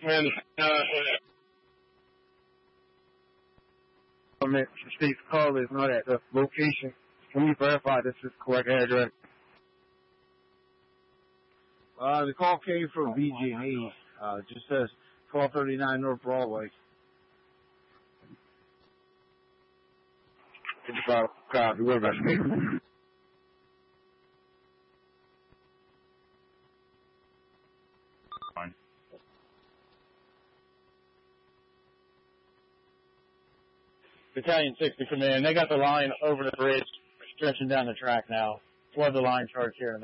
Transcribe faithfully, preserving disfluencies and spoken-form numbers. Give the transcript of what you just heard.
And, uh, Government state's callers know that the location. Can you verify this is correct address? Uh, the call came from B G and E. Uh, it just says twelve thirty-nine North Broadway. It's about copy. What about state? Fine. Battalion sixty, come in. They got the line over the bridge, stretching down the track now. Flood the line charge here in a minute.